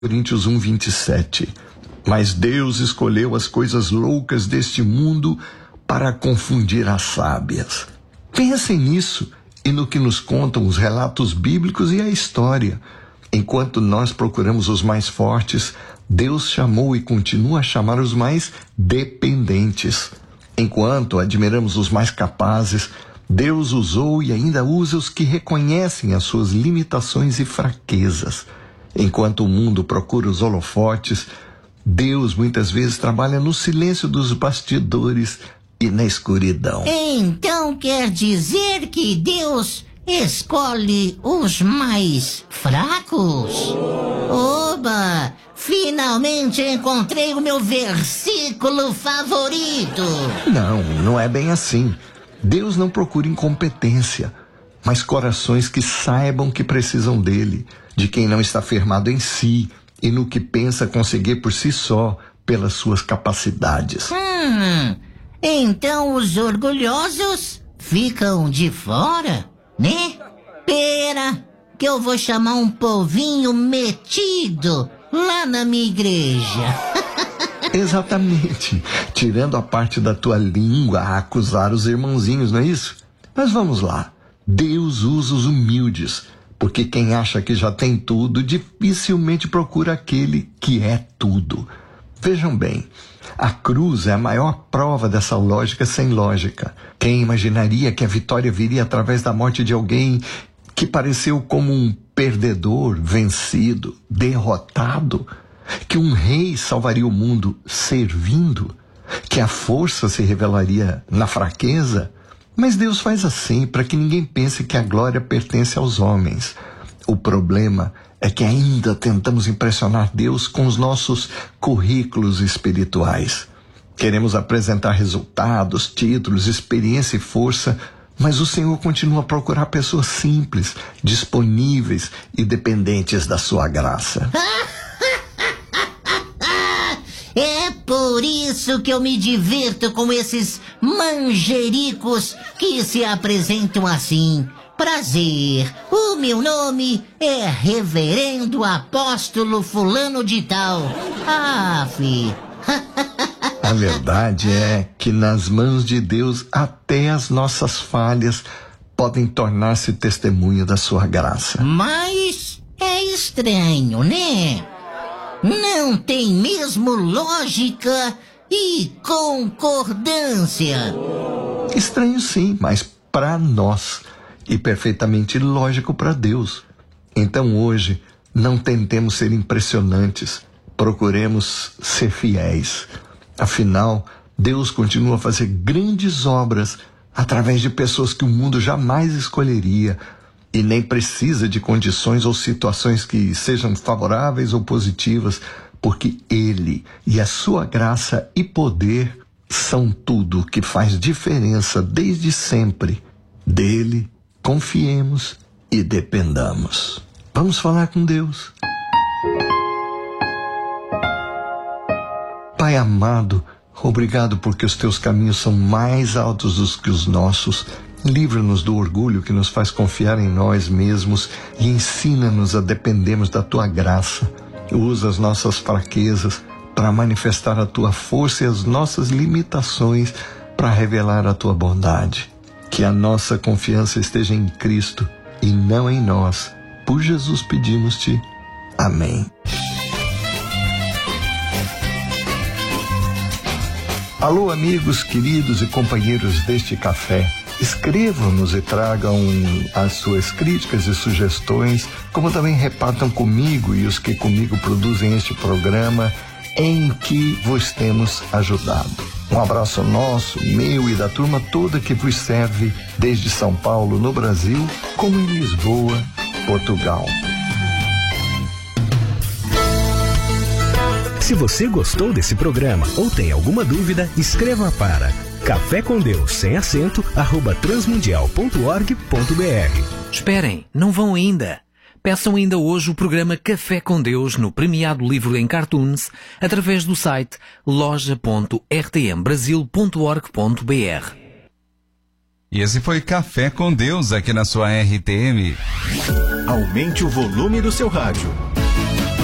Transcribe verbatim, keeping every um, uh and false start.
Coríntios um, vinte e sete. Mas Deus escolheu as coisas loucas deste mundo para confundir as sábias. Pensem nisso e no que nos contam os relatos bíblicos e a história. Enquanto nós procuramos os mais fortes, Deus chamou e continua a chamar os mais dependentes. Enquanto admiramos os mais capazes, Deus usou e ainda usa os que reconhecem as suas limitações e fraquezas. Enquanto o mundo procura os holofotes, Deus muitas vezes trabalha no silêncio dos bastidores e na escuridão. Então quer dizer que Deus escolhe os mais fracos? Oba! Finalmente encontrei o meu versículo favorito. Não, não é bem assim. Deus não procura incompetência, mas corações que saibam que precisam dele, de quem não está firmado em si e no que pensa conseguir por si só, pelas suas capacidades. Hum, então os orgulhosos ficam de fora, né? Pera, que eu vou chamar um povinho metido lá na minha igreja. Exatamente, tirando a parte da tua língua a acusar os irmãozinhos, não é isso? Mas vamos lá, Deus usa os humildes, porque quem acha que já tem tudo dificilmente procura aquele que é tudo. Vejam bem, a cruz é a maior prova dessa lógica sem lógica. Quem imaginaria que a vitória viria através da morte de alguém que pareceu como um perdedor, vencido, derrotado? Que um rei salvaria o mundo servindo? Que a força se revelaria na fraqueza? Mas Deus faz assim para que ninguém pense que a glória pertence aos homens. O problema é que ainda tentamos impressionar Deus com os nossos currículos espirituais. Queremos apresentar resultados, títulos, experiência e força, mas o Senhor continua a procurar pessoas simples, disponíveis e dependentes da sua graça. É por isso que eu me divirto com esses manjericos que se apresentam assim. Prazer, o meu nome é Reverendo Apóstolo Fulano de Tal. Ah, fi. A verdade é que nas mãos de Deus até as nossas falhas podem tornar-se testemunho da sua graça. Mas é estranho, né? Não tem mesmo lógica e concordância. Estranho sim, mas para nós e perfeitamente lógico para Deus. Então hoje não tentemos ser impressionantes, procuremos ser fiéis. Afinal, Deus continua a fazer grandes obras através de pessoas que o mundo jamais escolheria e nem precisa de condições ou situações que sejam favoráveis ou positivas, porque Ele e a sua graça e poder são tudo que faz diferença desde sempre. Dele, confiemos e dependamos. Vamos falar com Deus. Pai amado, obrigado porque os teus caminhos são mais altos do que os nossos. Livra-nos do orgulho que nos faz confiar em nós mesmos e ensina-nos a dependermos da tua graça. Usa as nossas fraquezas para manifestar a tua força e as nossas limitações para revelar a tua bondade. Que a nossa confiança esteja em Cristo e não em nós. Por Jesus pedimos-te. Amém. Alô, amigos, queridos e companheiros deste café. Escrevam-nos e tragam as suas críticas e sugestões, como também repartam comigo e os que comigo produzem este programa em que vos temos ajudado. Um abraço nosso, meu e da turma toda que vos serve desde São Paulo, no Brasil, como em Lisboa, Portugal. Se você gostou desse programa ou tem alguma dúvida, escreva para café com Deus sem acento arroba transmundial ponto org ponto br. Esperem, não vão ainda. Peçam ainda hoje o programa Café com Deus no premiado livro em cartoons através do site loja ponto r t m brasil ponto org ponto br. E esse foi Café com Deus aqui na sua R T M. Aumente o volume do seu rádio.